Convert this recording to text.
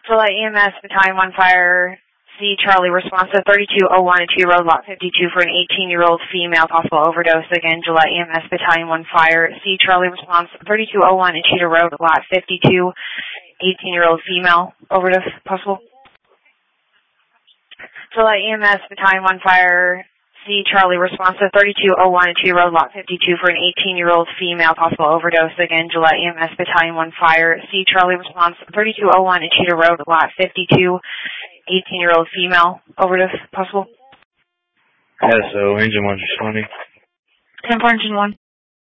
Gillette EMS, Battalion 1 Fire, C. Charlie, response to 3201 at Cheetah Road, Lot 52 for an 18-year-old female, possible overdose. Again, Gillette EMS, Battalion 1 Fire, C. Charlie, response to 3201 at Cheetah Road, Lot 52, 18-year-old female, overdose, possible. Gillette EMS, Battalion 1 Fire, C. Charlie, response to 3201 at Cheetah Road, Lot 52 for an 18-year-old female, possible overdose. Again, Gillette EMS, Battalion 1 Fire, C. Charlie, response to 3201 at Cheetah Road, Lot 52, 18-year-old female, overdose, possible. Yeah, so engine 1's responding. 10 for engine 1.